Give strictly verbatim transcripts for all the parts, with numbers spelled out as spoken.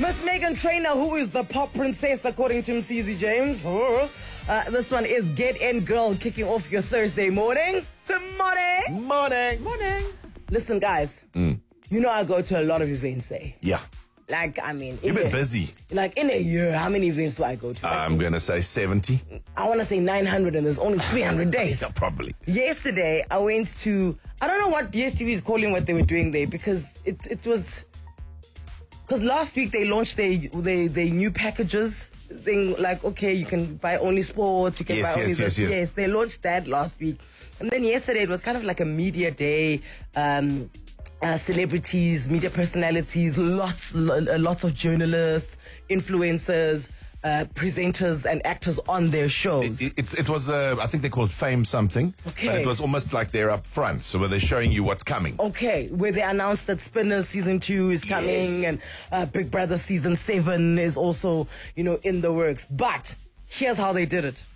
Miss Megan Trainor, who is the pop princess according to Mcz James. Uh, this one is Get In Girl, kicking off your Thursday morning. Good morning. Morning. Morning. Listen, guys. Mm. You know I go to a lot of events, eh? Yeah. Like, I mean... You've been a, busy. Like, in a year, how many events do I go to? Like, I'm going to say seventy. I want to say nine hundred, and there's only three hundred days. Yeah, probably. Yesterday, I went to... I don't know what D S T V is calling what they were doing there, because it it was... Because last week, they launched their, their, their new packages thing, like, okay, you can buy only sports, you can yes, buy only yes, this. Yes, yes. yes, they launched that last week. And then yesterday, it was kind of like a media day. Um... Uh, celebrities, media personalities, lots, lo- lots of journalists, influencers, uh, presenters, and actors on their shows. It, it, it was, uh, I think they called Fame something. Okay. But it was almost like they're up front, so where they're showing you what's coming. Okay, where they announced that Spinners season two is coming, Yes. and uh, Big Brother season seven is also, you know, in the works. But here's how they did it.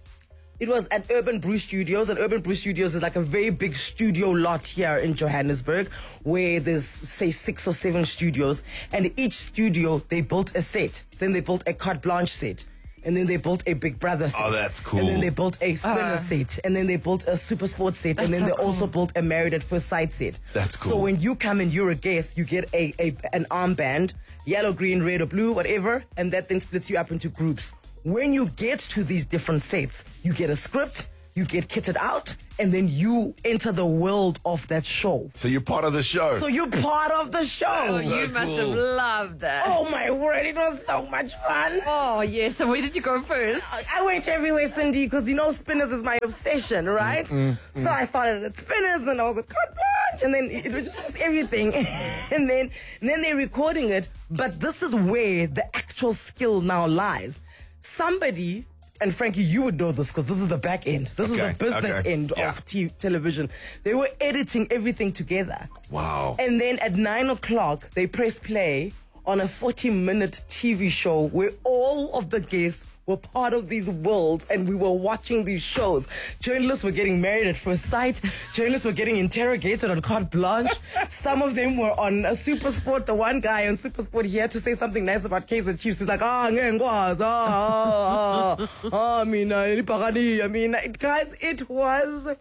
It was at Urban Brew Studios, and Urban Brew Studios is like a very big studio lot here in Johannesburg, where there's, say, six or seven studios, and each studio, they built a set. Then they built a Carte Blanche set, and then they built a Big Brother set. Oh, that's cool. And then they built a Spinner Uh, set, and then they built a Super Sports set, and then so they cool. also built a Married at First Sight set. That's cool. So when you come and you're a guest, you get a, a an armband, yellow, green, red, or blue, whatever, and that then splits you up into groups. When you get to these different sets, you get a script, you get kitted out, and then you enter the world of that show. So you're part of the show. So you're part of the show. Oh, So you must cool. have loved that. Oh my word, it was so much fun. Oh, yes. So where did you go first? I went everywhere, Cindy, because you know Spinners is my obsession, right? Mm, So I started at Spinners, and I was at Carte Blanche, and then it was just everything. and then and then they're recording it, but this is where the actual skill now lies. Somebody, and Frankie, you would know this because this is the back end. This Okay, is the business okay, end yeah. of t- television. They were editing everything together. Wow. And then at nine o'clock, they press play on a forty-minute T V show where all of the guests were part of these worlds, and we were watching these shows. Journalists were getting married at first sight. Journalists were getting interrogated on Carte Blanche. Some of them were on a Super Sport. The one guy on Super Sport, he had to say something nice about Kaizer Chiefs. He's like, ah, ngengwazi, ah, ah, ah, I mean, I mean, it, guys, it was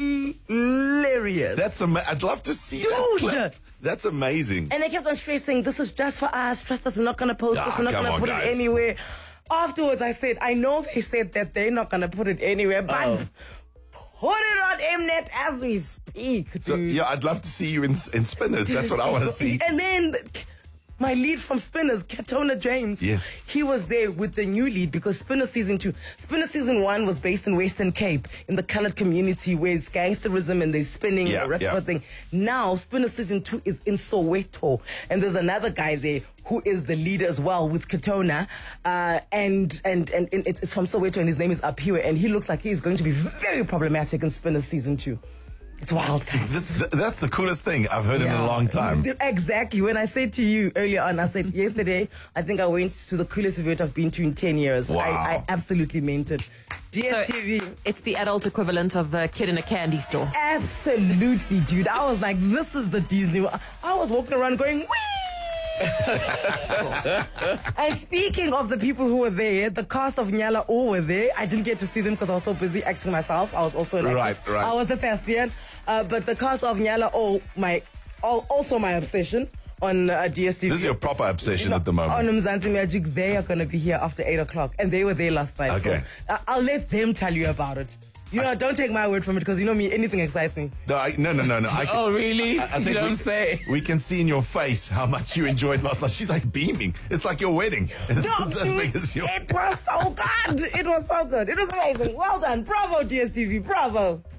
hilarious. That's ama- I'd love to see Dude. that clip. That's amazing. And they kept on stressing, this is just for us. Trust us, we're not going to post Ah, this. We're not come going to on, put guys. it anywhere. Afterwards, I said, I know they said that they're not going to put it anywhere, but Oh. put it on Mnet as we speak, dude. So, yeah, I'd love to see you in, in Spinners. That's what I want to see. And then my lead from Spinners, Katona James, Yes. he was there with the new lead because Spinner season two, Spinner season one was based in Western Cape in the colored community where it's gangsterism and there's spinning Yeah, and rap yeah. thing. Now Spinner season two is in Soweto, and there's another guy there who is the leader as well with Katona, uh, and, and and and it's, it's from Soweto, and his name is Apiwe, and he looks like he's going to be very problematic in Spinner season two. It's wild, guys. This, th- that's the coolest thing I've heard in Yeah. a long time. Exactly. When I said to you earlier on, I said yesterday, I think I went to the coolest event I've been to in ten years. Wow. I, I absolutely meant it. D S T V. So it's the adult equivalent of a kid in a candy store. Absolutely, dude. I was like, this is the Disney. I was walking around going, wee! And speaking of the people who were there, the cast of Nyala all were there. I didn't get to see them because I was so busy acting myself. I was also an Right, actress. right. I was a thespian. Uh, but the cast of Nyala all my, all, also my obsession on uh, D S T V. This is your proper obsession at the On moment. Mzansi Magic, they are going to be here after eight o'clock. And they were there last night. Okay. So uh, I'll let them tell you about it. You know, don't take my word from it because you know me, anything excites me. No, I, no, no, no, no. I, Oh, really? I, I think You don't we, say. We can see in your face how much you enjoyed last night. She's like beaming. It's like your wedding. It's, No, it's as dude, big as your... it was so good. It was so good. It was amazing. Well done. Bravo, D S T V. Bravo.